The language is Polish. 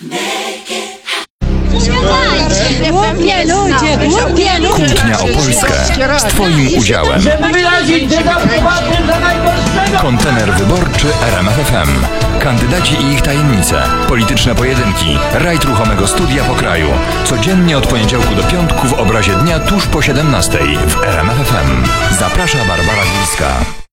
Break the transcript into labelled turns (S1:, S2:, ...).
S1: Kłótnia o Polskę z Twoim udziałem. Kontener wyborczy RMF FM. Kandydaci i ich tajemnice. Polityczne pojedynki. Rajd ruchomego studia po kraju. Codziennie od poniedziałku do piątku w obrazie dnia tuż po 17 w RMF FM. Zaprasza Barbara Górska.